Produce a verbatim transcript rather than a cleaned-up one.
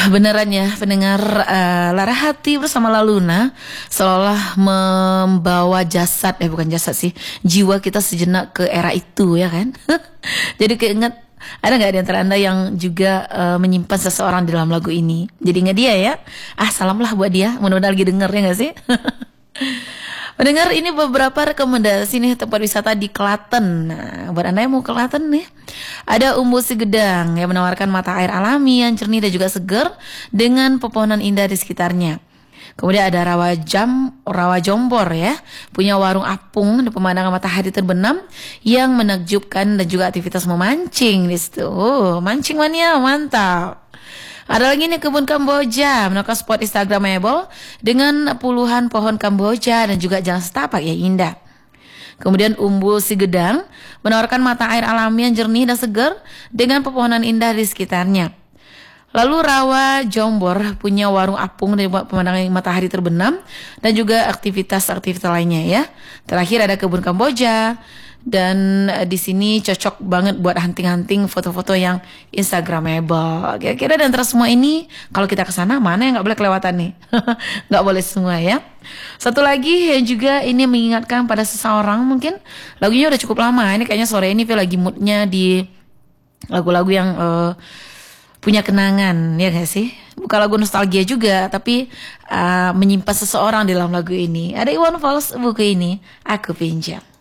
Beneran ya pendengar, uh, Lara Hati bersama Laluna seolah membawa jasad, eh bukan jasad sih, jiwa kita sejenak ke era itu ya kan. Jadi keinget, ada nggak di antara Anda yang juga uh, menyimpan seseorang di dalam lagu ini? Jadi ingat dia ya. Ah, salam lah buat dia, mudah-mudahan lagi denger ya gak sih. Mendengar ini beberapa rekomendasi nih tempat wisata di Klaten. Nah, buat Anda yang mau ke Klaten nih, ada Umbu Sigedang yang menawarkan mata air alami yang jernih dan juga segar dengan pepohonan indah di sekitarnya. Kemudian ada Rawa Jam, Rawa Jombor ya, punya warung apung dan pemandangan matahari terbenam yang menakjubkan dan juga aktivitas memancing di situ. Oh, mancing mania mantap. Ada lagi nih kebun Kamboja, menawarkan spot instagramable dengan puluhan pohon Kamboja dan juga jalan setapak yang indah. Kemudian Umbu Sigedang menawarkan mata air alami yang jernih dan segar dengan pepohonan indah di sekitarnya. Lalu Rawa Jombor punya warung apung dan pemandangan matahari terbenam dan juga aktivitas-aktivitas lainnya ya. Terakhir ada kebun Kamboja. Dan uh, di sini cocok banget buat hunting-hunting foto-foto yang instagramable. Kira-kira dan antara semua ini, kalau kita ke sana mana yang nggak boleh kelewatan nih? Nggak boleh semua ya. Satu lagi yang juga ini mengingatkan pada seseorang, mungkin lagunya udah cukup lama. Ini kayaknya sore ini Phil lagi moodnya di lagu-lagu yang uh, punya kenangan, ya gak sih? Bukan lagu nostalgia juga, tapi uh, menyimpan seseorang di dalam lagu ini. Ada Iwan Fals buku ini, Aku Pinjam.